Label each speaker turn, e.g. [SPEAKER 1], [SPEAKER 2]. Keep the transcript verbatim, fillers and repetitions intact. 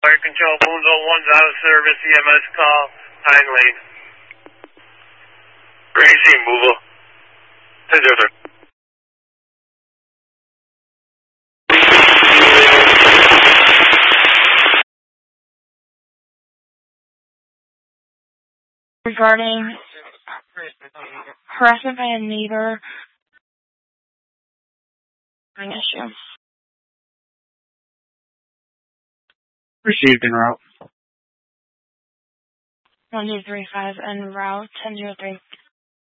[SPEAKER 1] Fire control, Boonville one's out of service, E M S call, Pine Lane. Great scene, Boonville. ten zero three.
[SPEAKER 2] Regarding harassment by a neighbor, an issue.
[SPEAKER 3] Received en route.
[SPEAKER 2] one two three five en route, ten zero three.